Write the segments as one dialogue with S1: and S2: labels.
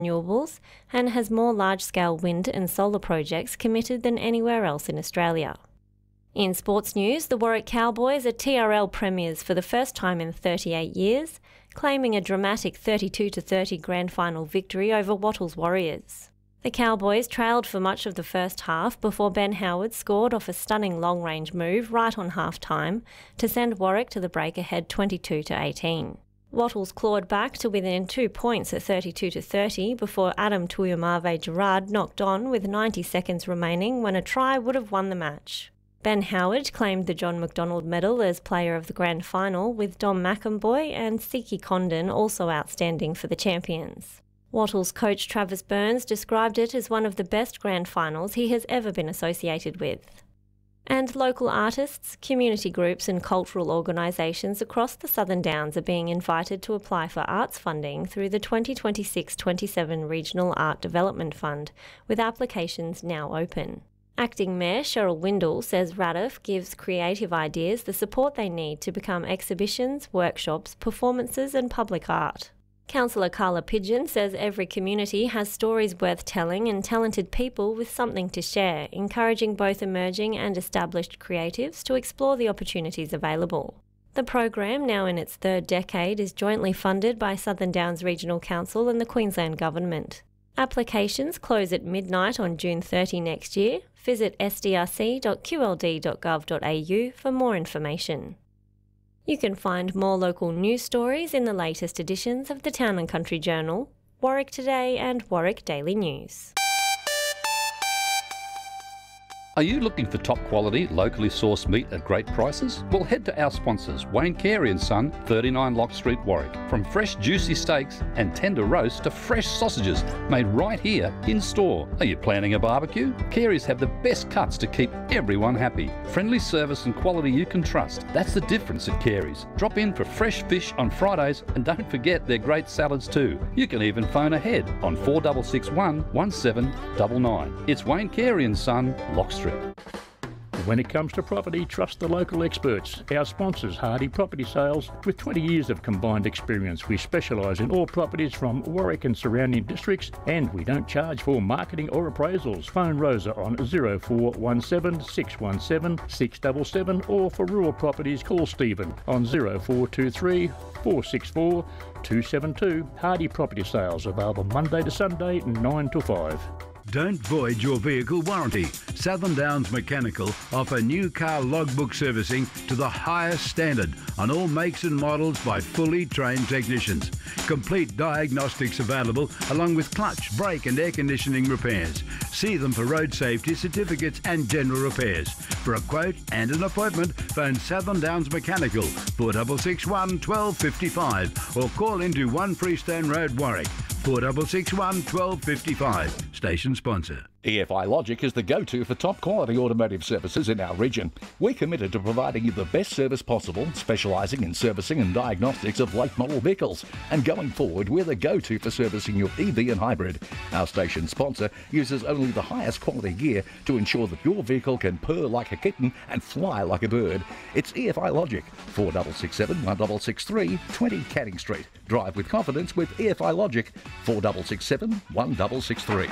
S1: renewables and has more large-scale wind and solar projects committed than anywhere else in Australia. In sports news, the Warwick Cowboys are TRL premiers for the first time in 38 years, claiming a dramatic 32-30 grand final victory over Wattles Warriors. The Cowboys trailed for much of the first half before Ben Howard scored off a stunning long-range move right on half-time to send Warwick to the break ahead 22-18. Wattles clawed back to within 2 points at 32-30 before Adam Tuyamave-Gerard knocked on with 90 seconds remaining when a try would have won the match. Ben Howard claimed the John McDonald Medal as player of the grand final, with Dom McEnboy and Siki Condon also outstanding for the champions. Wattles coach Travis Burns described it as one of the best grand finals he has ever been associated with. And local artists, community groups and cultural organisations across the Southern Downs are being invited to apply for arts funding through the 2026-27 Regional Art Development Fund, with applications now open. Acting Mayor Cheryl Windle says RADF gives creative ideas the support they need to become exhibitions, workshops, performances and public art. Councillor Carla Pidgeon says every community has stories worth telling and talented people with something to share, encouraging both emerging and established creatives to explore the opportunities available. The program, now in its third decade, is jointly funded by Southern Downs Regional Council and the Queensland Government. Applications close at midnight on June 30 next year. Visit sdrc.qld.gov.au for more information. You can find more local news stories in the latest editions of the Town and Country Journal, Warwick Today and Warwick Daily News.
S2: Are you looking for top quality, locally sourced meat at great prices? Well, head to our sponsors, Wayne Carey & Son, 39 Lock Street, Warwick. From fresh juicy steaks and tender roast to fresh sausages made right here in store. Are you planning a barbecue? Carey's have the best cuts to keep everyone happy. Friendly service and quality you can trust. That's the difference at Carey's. Drop in for fresh fish on Fridays and don't forget their great salads too. You can even phone ahead on 4661 1799. It's Wayne Carey & Son, Lock Street.
S3: When it comes to property, trust the local experts. Our sponsors, Hardy Property Sales. With 20 years of combined experience, we specialise in all properties from Warwick and surrounding districts, and we don't charge for marketing or appraisals. Phone Rosa on 0417 617 677, or for rural properties, call Stephen on 0423 464 272. Hardy Property Sales, available Monday to Sunday, 9 to 5.
S4: Don't void your vehicle warranty. Southern Downs Mechanical offer new car logbook servicing to the highest standard on all makes and models by fully trained technicians. Complete diagnostics available along with clutch, brake and air conditioning repairs. See them for road safety certificates and general repairs. For a quote and an appointment, phone Southern Downs Mechanical 4661 1255 or call into 1 Freestone Road, Warwick 4661 1255. Station sponsor.
S5: EFI Logic is the go-to for top quality automotive services in our region. We're committed to providing you the best service possible, specialising in servicing and diagnostics of late model vehicles. And going forward, we're the go-to for servicing your EV and hybrid. Our station sponsor uses only the highest quality gear to ensure that your vehicle can purr like a kitten and fly like a bird. It's EFI Logic, 4667 1663 20 Canning Street. Drive with confidence with EFI Logic, 4667 1663.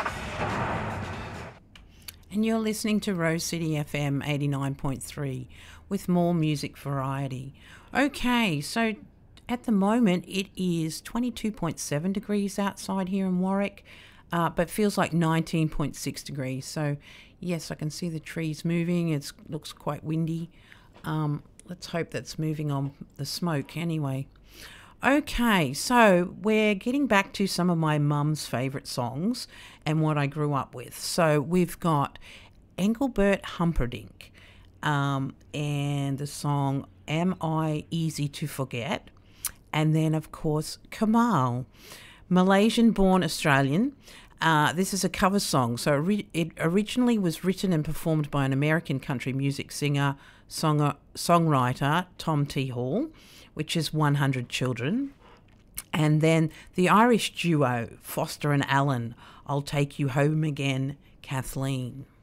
S6: And you're listening to Rose City FM 89.3 with more music variety. Okay, so at the moment it is 22.7 degrees outside here in Warwick, but feels like 19.6 degrees. So yes, I can see the trees moving. It looks quite windy. Let's hope that's moving on the smoke anyway. Okay, so we're getting back to some of my mum's favourite songs and what I grew up with. So we've got Engelbert Humperdinck and the song Am I Easy to Forget? And then, of course, Kamal, Malaysian-born Australian. This is a cover song. So it originally was written and performed by an American country music singer, songwriter, Tom T. Hall, which is 100 Children. And then the Irish duo, Foster and Allen, I'll Take You Home Again, Kathleen.